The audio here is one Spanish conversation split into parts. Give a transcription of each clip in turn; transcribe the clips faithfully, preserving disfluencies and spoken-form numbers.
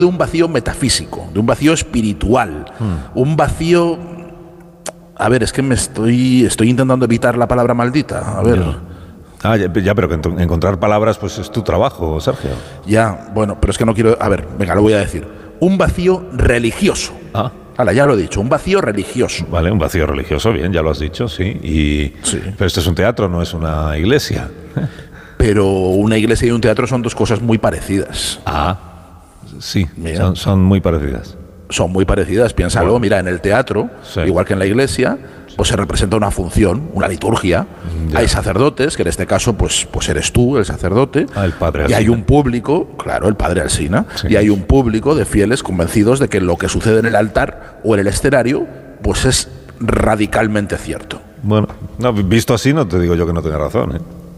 de un vacío metafísico, de un vacío espiritual, hmm. un vacío... A ver, es que me estoy, estoy intentando evitar la palabra maldita. A ver... Ya. Ah, ya, ya, pero que encontrar palabras pues es tu trabajo, Sergio. Ya, bueno, pero es que no quiero... A ver, venga, lo voy a decir. Un vacío religioso. Ah. Hala, ya lo he dicho, un vacío religioso. Vale, un vacío religioso, bien, ya lo has dicho, sí. Y, sí. Pero esto es un teatro, no es una iglesia. Pero una iglesia y un teatro son dos cosas muy parecidas. Ah, sí, son, son muy parecidas. Son muy parecidas, piénsalo. Bueno. Mira, en el teatro, sí. igual que en la iglesia, pues se representa una función, una liturgia. Ya. Hay sacerdotes, que en este caso pues, pues eres tú, el sacerdote. Ah, el padre Alsina. Y hay un público, claro, el padre Alsina, sí. y hay un público de fieles convencidos de que lo que sucede en el altar o en el escenario, pues es radicalmente cierto. Bueno, no, visto así no te digo yo que no tenga razón, ¿eh?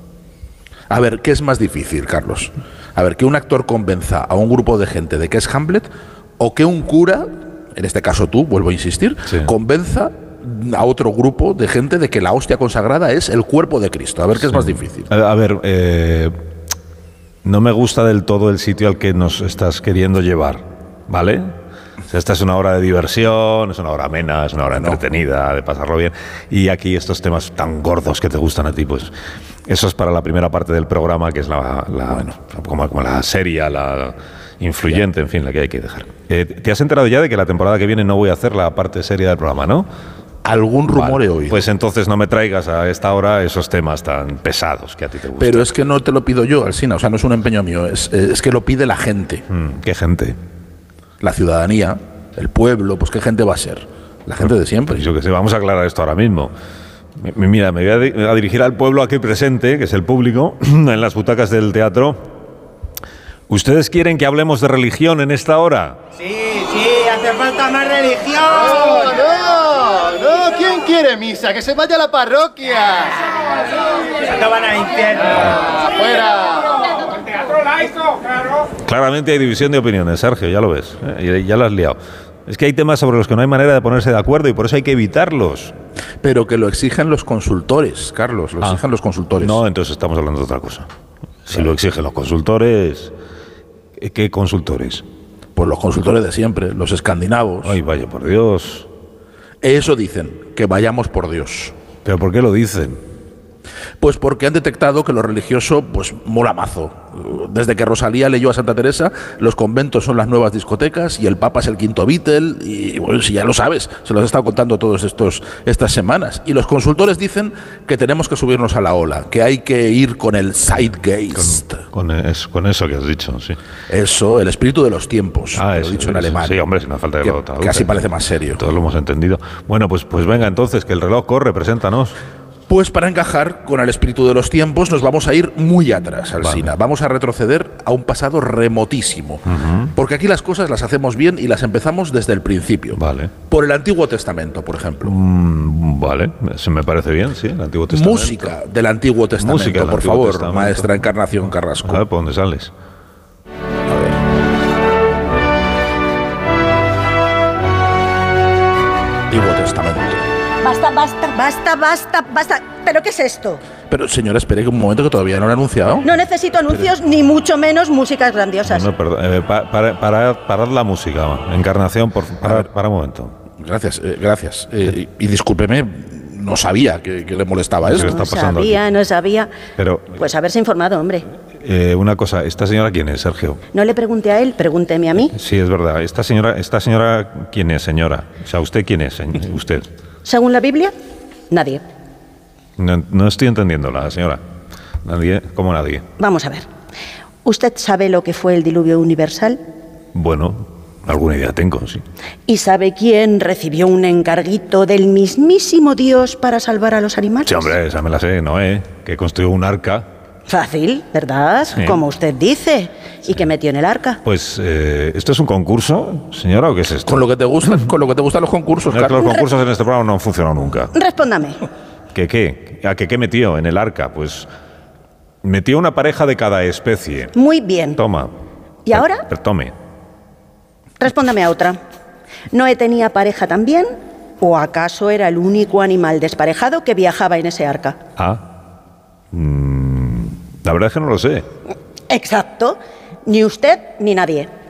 A ver, ¿qué es más difícil, Carlos? A ver, que un actor convenza a un grupo de gente de que es Hamlet, o que un cura, en este caso tú, vuelvo a insistir, sí. convenza a otro grupo de gente de que la hostia consagrada es el cuerpo de Cristo. A ver, ¿qué sí. es más difícil? A, a ver, eh, no me gusta del todo el sitio al que nos estás queriendo llevar, ¿vale? O sea, esta es una hora de diversión, es una hora amena, es una hora no. entretenida, de pasarlo bien. Y aquí estos temas tan gordos que te gustan a ti, pues eso es para la primera parte del programa, que es la, la bueno, como, como la seria, la influyente, en fin, la que hay que dejar. Eh, ¿Te has enterado ya de que la temporada que viene no voy a hacer la parte seria del programa, no? Algún rumor vale, he oído. Pues entonces no me traigas a esta hora esos temas tan pesados que a ti te gustan. Pero es que no te lo pido yo, Alsina, o sea, no es un empeño mío, es, es que lo pide la gente. Mm, ¿Qué gente? La ciudadanía, el pueblo, pues ¿qué gente va a ser? La gente de siempre. Pues yo que sé, vamos a aclarar esto ahora mismo. Mira, me voy a dirigir al pueblo aquí presente, que es el público, en las butacas del teatro. ¿Ustedes quieren que hablemos de religión en esta hora? Sí, sí, hace falta más religión. No, no, no, ¿quién quiere misa? Que se vaya a la parroquia. Se van al infierno. ¡Fuera! El teatro laico, claro. Claramente hay división de opiniones, Sergio, ya lo ves, ¿eh? Ya lo has liado. Es que hay temas sobre los que no hay manera de ponerse de acuerdo y por eso hay que evitarlos. Pero que lo exigen los consultores, Carlos, lo ah, exigen los consultores. No, entonces estamos hablando de otra cosa. Si claro. lo exigen los consultores... ¿Qué consultores? Pues los consultores de siempre, los escandinavos. Ay, vaya, por Dios. Eso dicen, que vayamos por Dios. ¿Pero por qué lo dicen? Pues porque han detectado que lo religioso, pues, mola mazo. Desde que Rosalía leyó a Santa Teresa, los conventos son las nuevas discotecas y el Papa es el quinto Beatle, y bueno, si ya lo sabes, se los he estado contando todas estas semanas. Y los consultores dicen que tenemos que subirnos a la ola, que hay que ir con el Zeitgeist. Con, con, es, con eso que has dicho, sí. Eso, el espíritu de los tiempos, ah, lo eso, he dicho en eso, alemán. Sí, hombre, sin falta de que, otra. Que así parece más serio. Todos lo hemos entendido. Bueno, pues, pues venga entonces, que el reloj corre, preséntanos. Pues para encajar con el espíritu de los tiempos nos vamos a ir muy atrás, Alsina. Vale. Vamos a retroceder a un pasado remotísimo. Uh-huh. Porque aquí las cosas las hacemos bien y las empezamos desde el principio. Vale. Por el Antiguo Testamento, por ejemplo. Mm, vale, eso me parece bien, sí, el Antiguo Testamento. Música del Antiguo Testamento, Música del por Antiguo favor, Testamento. maestra Encarnación Carrasco. A ver, ¿por dónde sales? A ver. Antiguo Testamento. Basta, basta, basta, basta, basta. ¿Pero qué es esto? Pero señora, espere un momento que todavía no lo he anunciado. No necesito anuncios, pero... ni mucho menos músicas grandiosas. No, no, perdón. Eh, pa, para, para, parad la música, Encarnación, por para, para un momento. Gracias, eh, gracias. Eh, y, y discúlpeme, no sabía que, que le molestaba esto. ¿Qué está pasando no sabía, aquí? no sabía. Pero, pues haberse informado, hombre. Eh, una cosa, ¿esta señora quién es, Sergio? No le pregunté a él, pregúnteme a mí. Sí, es verdad. ¿Esta señora, esta señora quién es, señora? O sea, ¿usted quién es, usted? Según la Biblia, nadie. No, no estoy entendiéndola, señora. Nadie, ¿cómo nadie? Vamos a ver. ¿Usted sabe lo que fue el diluvio universal? Bueno, alguna idea tengo, sí. ¿Y sabe quién recibió un encarguito del mismísimo Dios para salvar a los animales? Sí, hombre, esa me la sé, Noé, que construyó un arca. Fácil, ¿verdad? Sí. Como usted dice. ¿Y sí. qué metió en el arca? Pues, eh, ¿esto es un concurso, señora, o qué es esto? Con lo que te gustan, con lo que te gustan los concursos, no, Carlos. Los concursos en este programa no han funcionado nunca. Respóndame. ¿Qué qué? ¿A qué qué metió en el arca? Pues metió una pareja de cada especie. Muy bien. Toma. ¿Y per, ahora? Per, tome. Respóndame a otra. ¿Noé tenía pareja también? ¿O acaso era el único animal desparejado que viajaba en ese arca? Ah. Mm, la verdad es que no lo sé. Exacto. Ni usted ni nadie.